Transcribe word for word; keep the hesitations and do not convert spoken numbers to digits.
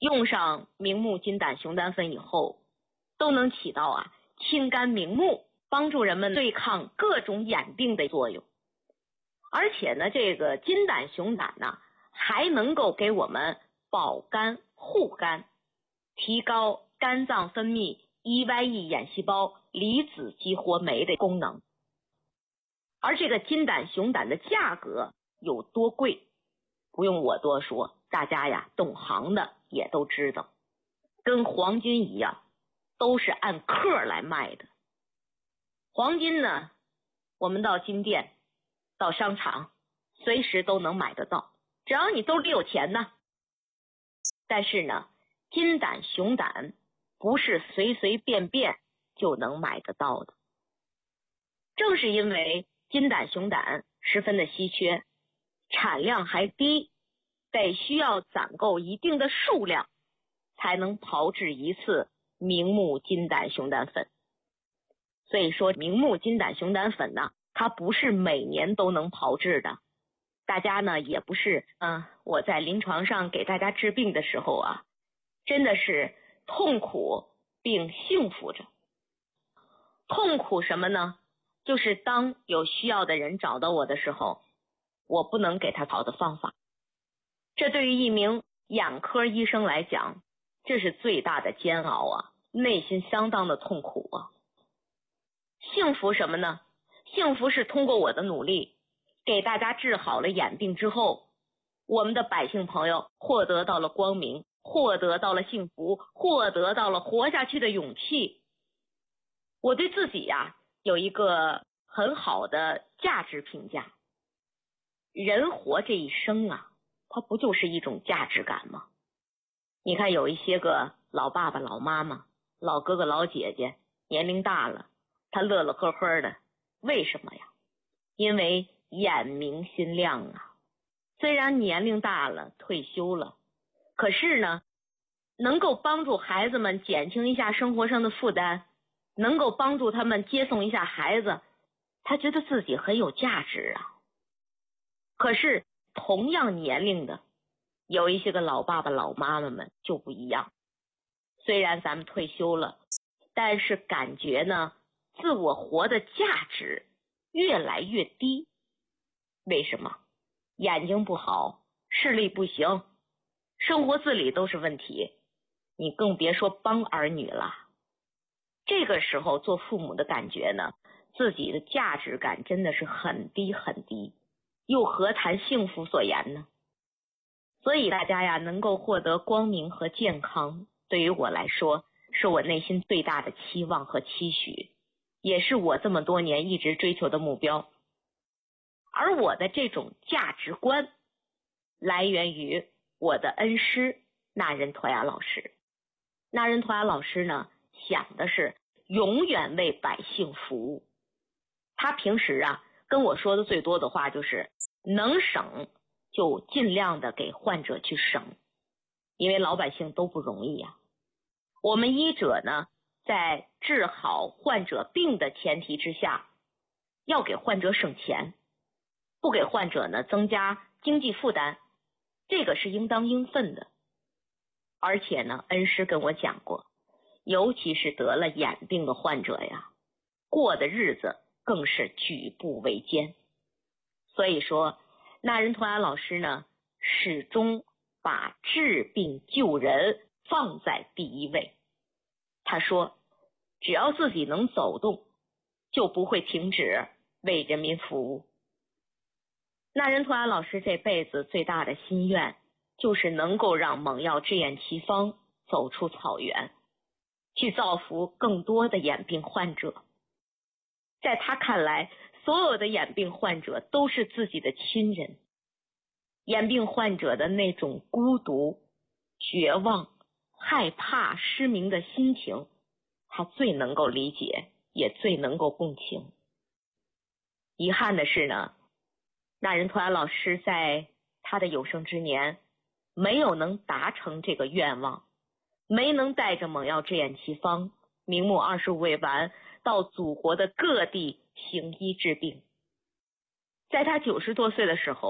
用上明目金胆熊胆粉以后，都能起到啊清肝明目，帮助人们对抗各种眼病的作用。而且呢，这个金胆熊胆呢，还能够给我们保肝护肝，提高肝脏分泌 E Y E 眼细胞离子激活酶的功能。而这个金胆熊胆的价格有多贵，不用我多说，大家呀懂行的也都知道，跟黄金一样，都是按克来卖的。黄金呢，我们到金店到商场随时都能买得到，只要你兜里有钱呢。但是呢，金胆熊胆不是随随便便就能买得到的。正是因为金胆熊胆十分的稀缺，产量还低，得需要攒够一定的数量才能炮制一次明目金胆熊胆粉。所以说明目金胆熊胆粉呢，它不是每年都能炮制的。大家呢也不是嗯、呃，我在临床上给大家治病的时候啊，真的是痛苦并幸福着。痛苦什么呢？就是当有需要的人找到我的时候，我不能给他好的方法。这对于一名眼科医生来讲，这是最大的煎熬啊，内心相当的痛苦啊。幸福什么呢？幸福是通过我的努力，给大家治好了眼病之后，我们的百姓朋友获得到了光明，获得到了幸福，获得到了活下去的勇气。我对自己呀、啊、有一个很好的价值评价。人活这一生啊，它不就是一种价值感吗？你看有一些个老爸爸老妈妈老哥哥老姐姐年龄大了，他乐乐呵呵的，为什么呀？因为眼明心亮啊。虽然年龄大了退休了，可是呢能够帮助孩子们减轻一下生活上的负担，能够帮助他们接送一下孩子，他觉得自己很有价值啊。可是同样年龄的有一些个老爸爸老妈妈们就不一样，虽然咱们退休了，但是感觉呢自我活的价值越来越低。为什么？眼睛不好，视力不行，生活自理都是问题，你更别说帮儿女了。这个时候做父母的感觉呢，自己的价值感真的是很低很低，又何谈幸福所言呢？所以大家呀能够获得光明和健康，对于我来说是我内心最大的期望和期许，也是我这么多年一直追求的目标。而我的这种价值观来源于我的恩师那仁陀雅老师。那仁陀雅老师呢，想的是永远为百姓服务。他平时啊跟我说的最多的话就是能省就尽量的给患者去省，因为老百姓都不容易呀。我们医者呢，在治好患者病的前提之下，要给患者省钱，不给患者呢增加经济负担，这个是应当应分的。而且呢，恩师跟我讲过，尤其是得了眼病的患者呀，过的日子更是举步维艰。所以说那仁陀雅老师呢，始终把治病救人放在第一位。他说只要自己能走动，就不会停止为人民服务。那仁陀雅老师这辈子最大的心愿就是能够让猛药制眼奇方走出草原，去造福更多的眼病患者。在他看来，所有的眼病患者都是自己的亲人，眼病患者的那种孤独、绝望、害怕、失明的心情，他最能够理解，也最能够共情。遗憾的是呢，那仁陀雅老师在他的有生之年没有能达成这个愿望，没能带着猛药制眼奇方明目二十五味丸到祖国的各地行医治病。在他九十多岁的时候，